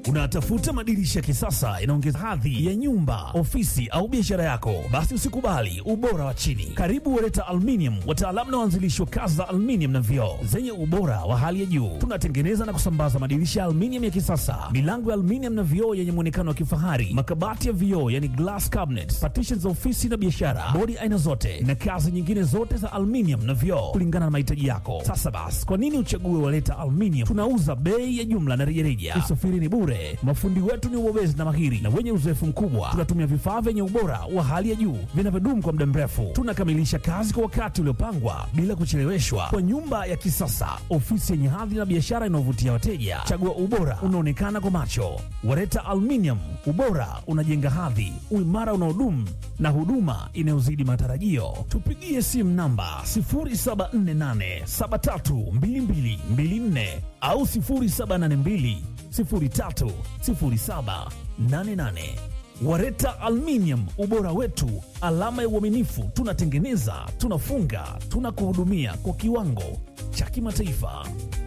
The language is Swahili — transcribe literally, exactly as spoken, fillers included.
Unatafuta madirisha ya kisasa inaongeza hadhi ya nyumba, ofisi au biashara yako? Basi usikubali ubora wa chini. Karibu Wereta Aluminium, wataalamu na waanzilishi wa kazi za aluminium na vioo zenye ubora wa hali ya juu. Tunatengeneza na kusambaza madirisha ya aluminium ya kisasa, milango ya aluminium na vioo yenye muonekano wa kifahari, makabati ya vioo yani glass cabinets, partitions za ofisi na biashara, bodi aina zote na kazi nyingine zote za aluminium na vioo kulingana na mahitaji yako. Sasa basi, kwa nini uchague Wereta Aluminium? Tunauza bei ya jumla na rejareja. Usafiri ni bure. Mafundi wetu ni wabobezi na mahiri na wenye uzoefu mkubwa. Tunatumia vifaa vyenye ubora wa hali ya juu vinavyodumu kwa muda mrefu. Tunakamilisha kazi kwa wakati uliopangwa bila kucheleweshwa. Kwa nyumba ya kisasa, ofisi yenye hadhi na biashara inayovutia wateja, chagua ubora unaonekana kwa macho. Wereta Aluminium, ubora unajenga hadhi, uimara unaodumu na huduma inayozidi matarajio. Tupigie simu namba sifuri saba nne nane saba tatu mbili mbili mbili nne au sifuri saba nane mbili sifuri tatu sifuri saba nane nane. Wereta Aluminium, ubora wetu, alama ya uaminifu. Tunatengeneza, tunafunga, tunakuhudumia kwa kiwango cha kimataifa.